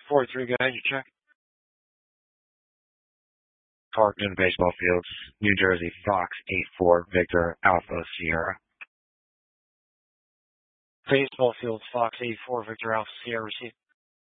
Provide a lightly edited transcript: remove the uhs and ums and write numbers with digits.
4-3, go ahead, you check. Parkton Baseball Fields, New Jersey, Fox 8-4, Victor Alpha Sierra. Baseball Fields, Fox 8-4, Victor Alpha Sierra, received.